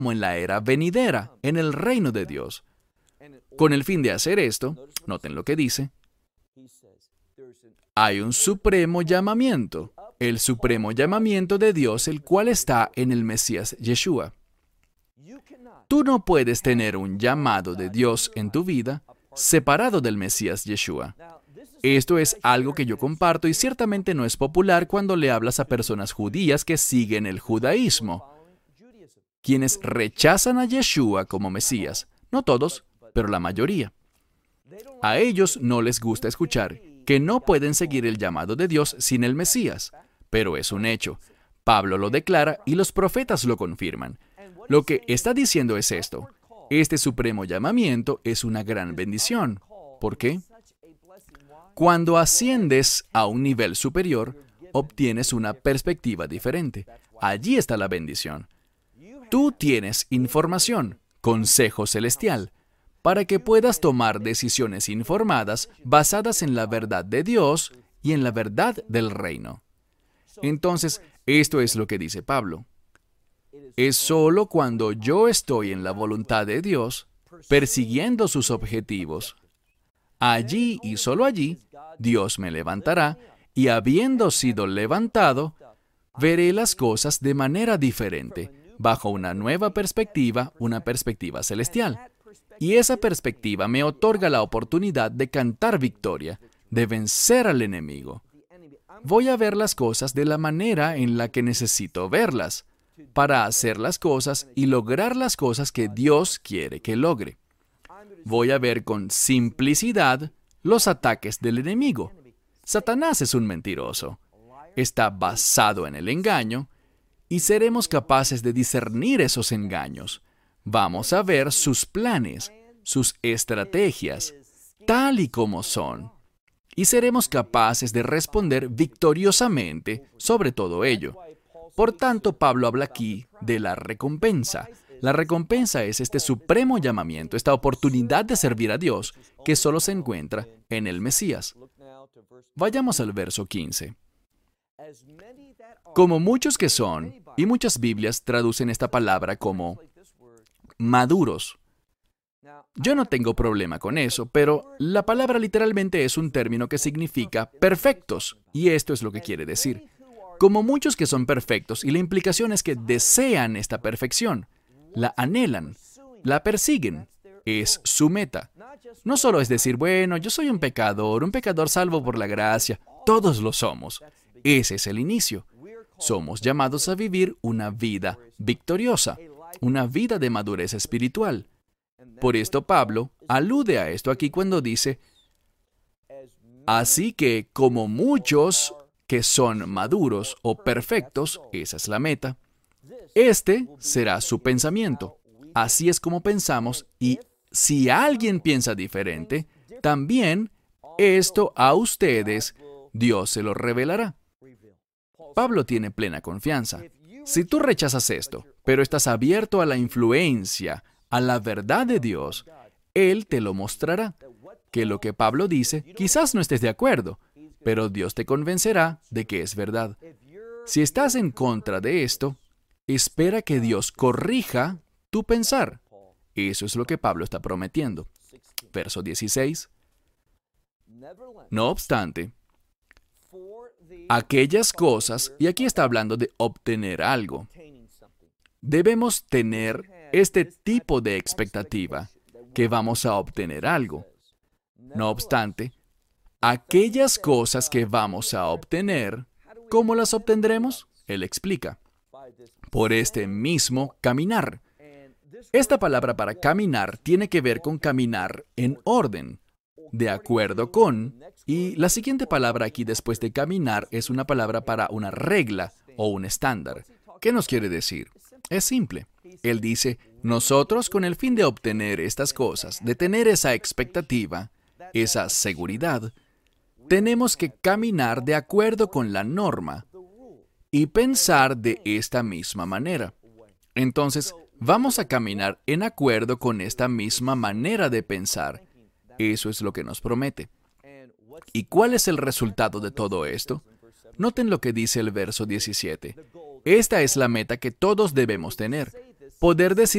como en la era venidera, en el reino de Dios. Con el fin de hacer esto, noten lo que dice, hay un supremo llamamiento, el supremo llamamiento de Dios, el cual está en el Mesías Yeshua. Tú no puedes tener un llamado de Dios en tu vida separado del Mesías Yeshua. Esto es algo que yo comparto y ciertamente no es popular cuando le hablas a personas judías que siguen el judaísmo, quienes rechazan a Yeshua como Mesías. No todos, pero la mayoría. A ellos no les gusta escuchar que no pueden seguir el llamado de Dios sin el Mesías, pero es un hecho. Pablo lo declara y los profetas lo confirman. Lo que está diciendo es esto. Este supremo llamamiento es una gran bendición. ¿Por qué? Cuando asciendes a un nivel superior, obtienes una perspectiva diferente. Allí está la bendición. Tú tienes información, consejo celestial, para que puedas tomar decisiones informadas basadas en la verdad de Dios y en la verdad del reino. Entonces, esto es lo que dice Pablo. Es solo cuando yo estoy en la voluntad de Dios, persiguiendo sus objetivos. Allí y solo allí, Dios me levantará, y habiendo sido levantado, veré las cosas de manera diferente, bajo una nueva perspectiva, una perspectiva celestial. Y esa perspectiva me otorga la oportunidad de cantar victoria, de vencer al enemigo. Voy a ver las cosas de la manera en la que necesito verlas, para hacer las cosas y lograr las cosas que Dios quiere que logre. Voy a ver con simplicidad los ataques del enemigo. Satanás es un mentiroso. Está basado en el engaño y seremos capaces de discernir esos engaños. Vamos a ver sus planes, sus estrategias, tal y como son. Y seremos capaces de responder victoriosamente sobre todo ello. Por tanto, Pablo habla aquí de la recompensa. La recompensa es este supremo llamamiento, esta oportunidad de servir a Dios, que solo se encuentra en el Mesías. Vayamos al verso 15. Como muchos que son, y muchas Biblias traducen esta palabra como maduros. Yo no tengo problema con eso, pero la palabra literalmente es un término que significa perfectos, y esto es lo que quiere decir. Como muchos que son perfectos, y la implicación es que desean esta perfección, la anhelan, la persiguen, es su meta. No solo es decir, bueno, yo soy un pecador salvo por la gracia, todos lo somos. Ese es el inicio. Somos llamados a vivir una vida victoriosa, una vida de madurez espiritual. Por esto Pablo alude a esto aquí cuando dice, así que como muchos que son maduros o perfectos, esa es la meta, este será su pensamiento. Así es como pensamos, y si alguien piensa diferente, también esto a ustedes Dios se lo revelará. Pablo tiene plena confianza. Si tú rechazas esto, pero estás abierto a la influencia, a la verdad de Dios, Él te lo mostrará. Que lo que Pablo dice, quizás no estés de acuerdo, pero Dios te convencerá de que es verdad. Si estás en contra de esto, espera que Dios corrija tu pensar. Eso es lo que Pablo está prometiendo. Verso 16. No obstante, aquellas cosas, y aquí está hablando de obtener algo, debemos tener este tipo de expectativa, que vamos a obtener algo. No obstante, aquellas cosas que vamos a obtener, ¿cómo las obtendremos? Él explica. Por este mismo caminar. Esta palabra para caminar tiene que ver con caminar en orden, de acuerdo con, y la siguiente palabra aquí después de caminar es una palabra para una regla o un estándar. ¿Qué nos quiere decir? Es simple. Él dice, nosotros con el fin de obtener estas cosas, de tener esa expectativa, esa seguridad, tenemos que caminar de acuerdo con la norma y pensar de esta misma manera. Entonces, vamos a caminar en acuerdo con esta misma manera de pensar. Eso es lo que nos promete. ¿Y cuál es el resultado de todo esto? Noten lo que dice el verso 17. Esta es la meta que todos debemos tener. poder decir